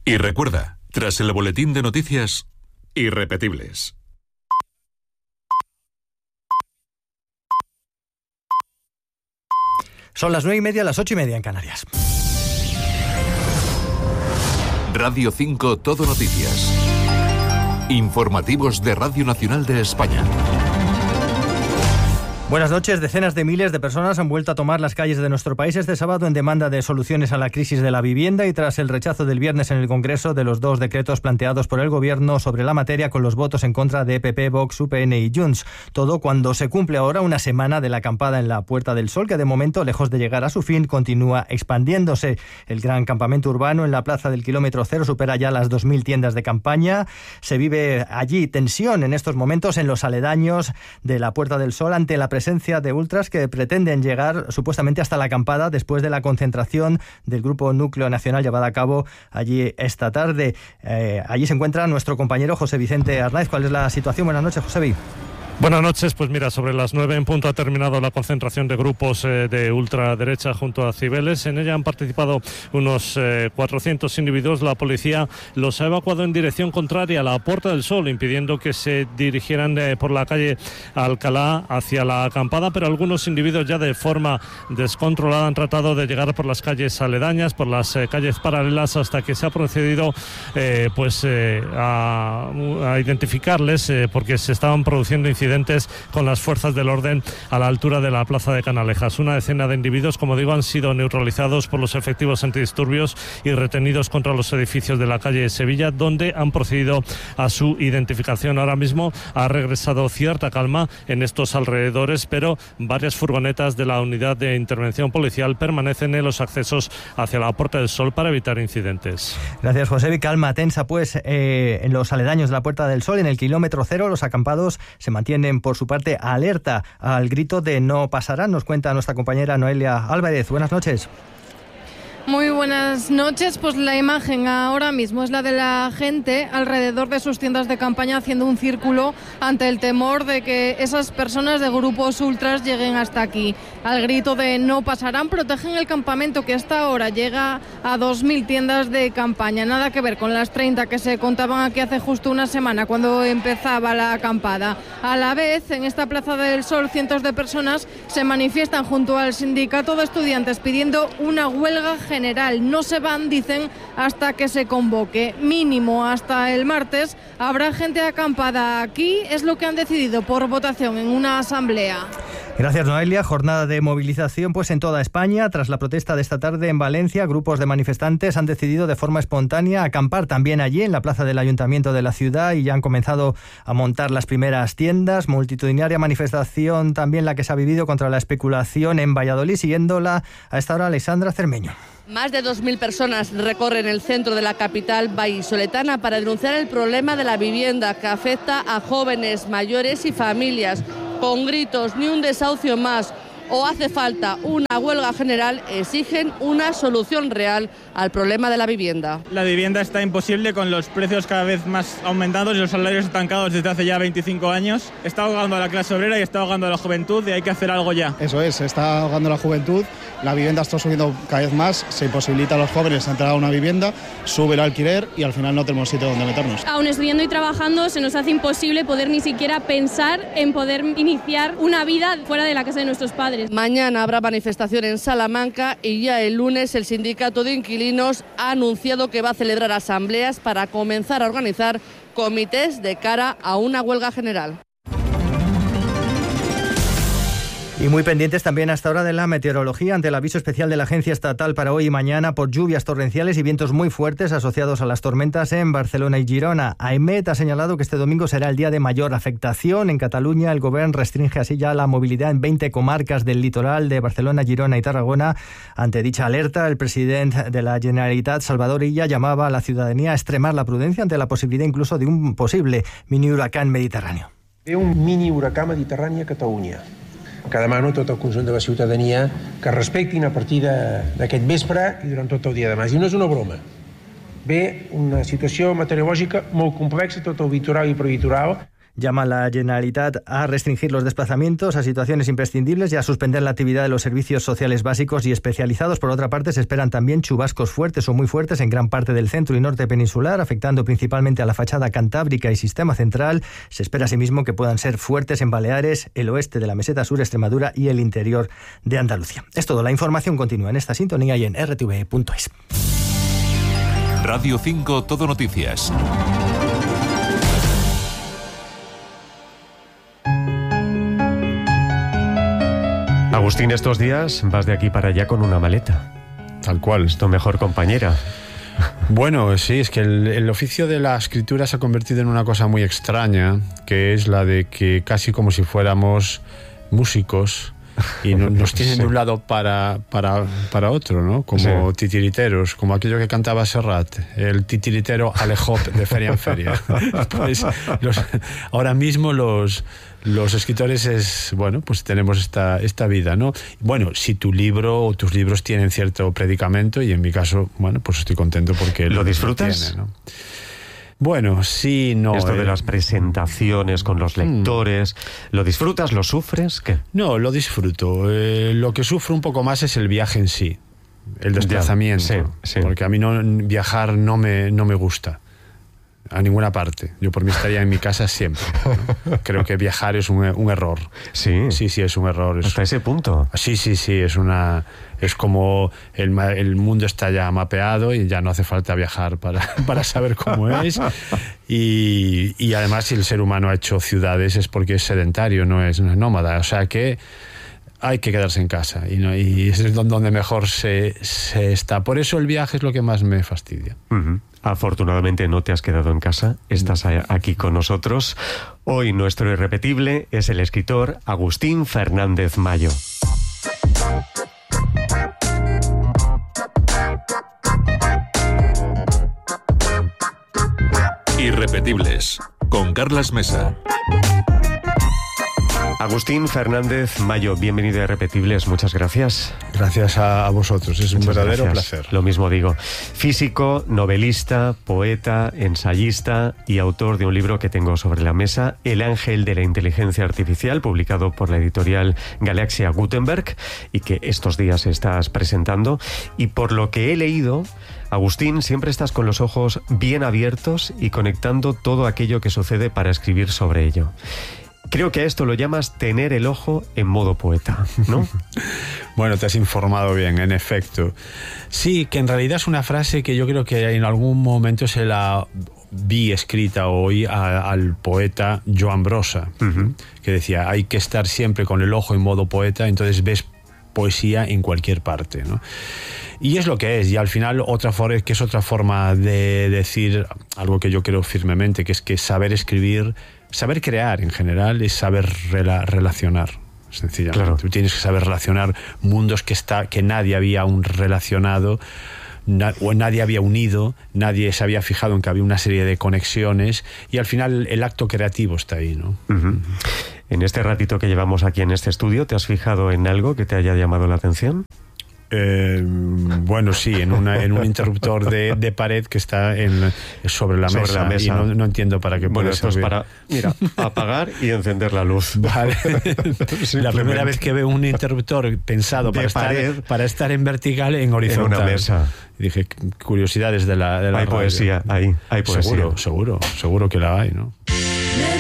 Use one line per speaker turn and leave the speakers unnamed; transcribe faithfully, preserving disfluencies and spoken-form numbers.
Y recuerda, tras el boletín de noticias, irrepetibles.
Son las nueve y media, las ocho y media en Canarias.
Radio cinco Todo Noticias. Informativos de Radio Nacional de España.
Buenas noches. Decenas de miles de personas han vuelto a tomar las calles de nuestro país este sábado en demanda de soluciones a la crisis de la vivienda y tras el rechazo del viernes en el Congreso de los dos decretos planteados por el Gobierno sobre la materia con los votos en contra de E P P, Vox, U P N y Junts. Todo cuando se cumple ahora una semana de la acampada en la Puerta del Sol, que de momento, lejos de llegar a su fin, continúa expandiéndose. El gran campamento urbano en la plaza del kilómetro cero supera ya las dos mil tiendas de campaña. Se vive allí tensión en estos momentos en los aledaños de la Puerta del Sol ante la presencia de ultras que pretenden llegar supuestamente hasta la acampada después de la concentración del Grupo Núcleo Nacional llevada a cabo allí esta tarde. Eh, allí se encuentra nuestro compañero José Vicente Arnaiz. ¿Cuál es la situación? Buenas noches, José Vicente.
Buenas noches, pues mira, sobre las nueve en punto ha terminado la concentración de grupos eh, de ultraderecha junto a Cibeles. En ella han participado unos eh, cuatrocientos individuos. La policía los ha evacuado en dirección contraria a la Puerta del Sol, impidiendo que se dirigieran eh, por la calle Alcalá hacia la acampada, pero algunos individuos ya de forma descontrolada han tratado de llegar por las calles aledañas, por las eh, calles paralelas, hasta que se ha procedido eh, pues eh, a, a identificarles eh, porque se estaban produciendo incidentes con las fuerzas del orden a la altura de la plaza de Canalejas. Una decena de individuos, como digo, han sido neutralizados por los efectivos antidisturbios y retenidos contra los edificios de la calle Sevilla, donde han procedido a su identificación. Ahora mismo ha regresado cierta calma en estos alrededores, pero varias furgonetas de la unidad de intervención policial permanecen en los accesos hacia la Puerta del Sol para evitar incidentes.
Gracias, José. Calma tensa, pues, eh, en los aledaños de la Puerta del Sol, en el kilómetro cero, los acampados se mantienen por su parte alerta al grito de no pasarán. Nos cuenta nuestra compañera Noelia Álvarez. Buenas noches.
Muy buenas noches. Pues la imagen ahora mismo es la de la gente alrededor de sus tiendas de campaña haciendo un círculo ante el temor de que esas personas de grupos ultras lleguen hasta aquí. Al grito de no pasarán, protegen el campamento que hasta ahora llega a dos mil tiendas de campaña. Nada que ver con las treinta que se contaban aquí hace justo una semana cuando empezaba la acampada. A la vez, en esta Plaza del Sol, cientos de personas se manifiestan junto al sindicato de estudiantes pidiendo una huelga general. No se van, dicen, hasta que se convoque. Mínimo hasta el martes habrá gente acampada aquí. Es lo que han decidido por votación en una asamblea.
Gracias, Noelia. Jornada de movilización pues en toda España. Tras la protesta de esta tarde en Valencia, grupos de manifestantes han decidido de forma espontánea acampar también allí en la plaza del Ayuntamiento de la ciudad y ya han comenzado a montar las primeras tiendas. Multitudinaria manifestación también la que se ha vivido contra la especulación en Valladolid. Siguiéndola a esta hora, Alexandra Cermeño.
Más de dos mil personas recorren el centro de la capital vallisoletana para denunciar el problema de la vivienda que afecta a jóvenes, mayores y familias. Con gritos, ni un desahucio más o hace falta una huelga general, exigen una solución real al problema de la vivienda.
La vivienda está imposible con los precios cada vez más aumentados y los salarios estancados desde hace ya veinticinco años. Está ahogando a la clase obrera y está ahogando a la juventud y hay que hacer algo ya.
Eso es, está ahogando a la juventud, la vivienda está subiendo cada vez más, se imposibilita a los jóvenes entrar a una vivienda, sube el alquiler y al final no tenemos sitio donde meternos.
Aún estudiando y trabajando se nos hace imposible poder ni siquiera pensar en poder iniciar una vida fuera de la casa de nuestros padres.
Mañana habrá manifestación en Salamanca y ya el lunes el sindicato de inquilinos ha anunciado que va a celebrar asambleas para comenzar a organizar comités de cara a una huelga general.
Y muy pendientes también hasta ahora de la meteorología ante el aviso especial de la Agencia Estatal para hoy y mañana por lluvias torrenciales y vientos muy fuertes asociados a las tormentas en Barcelona y Girona. AEMET ha señalado que este domingo será el día de mayor afectación. En Cataluña el Gobierno restringe así ya la movilidad en veinte comarcas del litoral de Barcelona, Girona y Tarragona. Ante dicha alerta, el presidente de la Generalitat, Salvador Illa, llamaba a la ciudadanía a extremar la prudencia ante la posibilidad incluso de un posible mini huracán mediterráneo.
Ve un mini huracán mediterrani a Catalunya, que demano a tot el conjunt de la ciutadania que respectin a partir d'aquest vespre i durant tot el dia de demà. I no és una broma. Ve una situació meteorològica molt complexa, tot el litoral i prelitoral.
Llama a la Generalitat a restringir los desplazamientos a situaciones imprescindibles y a suspender la actividad de los servicios sociales básicos y especializados. Por otra parte, se esperan también chubascos fuertes o muy fuertes en gran parte del centro y norte peninsular, afectando principalmente a la fachada cantábrica y sistema central. Se espera asimismo que puedan ser fuertes en Baleares, el oeste de la meseta sur, Extremadura y el interior de Andalucía. Es todo. La información continúa en esta sintonía y en r t v punto es.
Radio cinco Todo Noticias.
Agustín, estos días vas de aquí para allá con una maleta.
Tal cual.
Es tu mejor compañera.
Bueno, sí, es que el, el oficio de la escritura se ha convertido en una cosa muy extraña, que es la de que casi como si fuéramos músicos y no, nos tienen sí. de un lado para, para, para otro, ¿no? Como sí. titiriteros, como aquello que cantaba Serrat, el titiritero Alejop de Feria en Feria. Pues los, ahora mismo los... Los escritores es, bueno, pues tenemos esta, esta vida, ¿no? Bueno, si tu libro o tus libros tienen cierto predicamento, y en mi caso, bueno, pues estoy contento porque...
¿Lo disfrutas?
Lo tiene, ¿no? Bueno, sí, no...
Esto
eh.
de las presentaciones con los lectores, mm. ¿lo disfrutas, lo sufres? ¿Qué?
No, lo disfruto. Eh, lo que sufro un poco más es el viaje en sí, el desplazamiento. Sí, sí. Porque a mí no, viajar no me, no me gusta. A ninguna parte. Yo por mí estaría en mi casa siempre, ¿no? Creo que viajar es un, un error.
Sí.
Sí, sí, es un error. Es,
hasta ese punto.
Sí, sí, sí. Es una, es como el, el mundo está ya mapeado y ya no hace falta viajar para, para saber cómo es. Y, y además, si el ser humano ha hecho ciudades es porque es sedentario, no es, no es nómada. O sea que hay que quedarse en casa y, no, y es donde mejor se, se está. Por eso el viaje es lo que más me fastidia.
Uh-huh. Afortunadamente no te has quedado en casa, estás aquí con nosotros. Hoy nuestro irrepetible es el escritor Agustín Fernández Mayo.
Irrepetibles, con Carlas Mesa.
Agustín Fernández Mayo, bienvenido a Irrepetibles, muchas gracias.
Gracias a vosotros, es muchas un verdadero gracias. placer.
Lo mismo digo. Físico, novelista, poeta, ensayista y autor de un libro que tengo sobre la mesa, El ángel de la inteligencia artificial, publicado por la editorial Galaxia Gutenberg y que estos días estás presentando. Y por lo que he leído, Agustín, siempre estás con los ojos bien abiertos y conectando todo aquello que sucede para escribir sobre ello. Creo que a esto lo llamas tener el ojo en modo poeta, ¿no?
Bueno, te has informado bien, en efecto. Sí, que en realidad es una frase que yo creo que en algún momento se la vi escrita o oí a, al poeta Joan Brossa, uh-huh. que decía, hay que estar siempre con el ojo en modo poeta, entonces ves poesía en cualquier parte, ¿no? Y es lo que es, y al final otra forma, que es otra forma de decir algo que yo creo firmemente, que es que saber escribir, saber crear en general es saber rela- relacionar, sencillamente. Claro. Tú tienes que saber relacionar mundos que, está, que nadie había aún relacionado, na- o nadie había unido, nadie se había fijado en que había una serie de conexiones, y al final el acto creativo está ahí, ¿no?
Uh-huh. En este ratito que llevamos aquí en este estudio, ¿te has fijado en algo que te haya llamado la atención?
Eh, bueno, sí, en, una, en un interruptor de, de pared que está en, sobre, la,
sobre
mesa,
la mesa.
Y no, no entiendo para qué
bueno,
puede
esto
servir.
Es para, mira, apagar y encender la luz.
Vale. La primera vez que veo un interruptor pensado para estar, para estar en vertical, en horizontal.
En una mesa.
Y dije, curiosidades de la, de la
Hay
radio.
poesía, ahí, hay poesía.
Seguro, seguro, seguro que la hay, ¿no?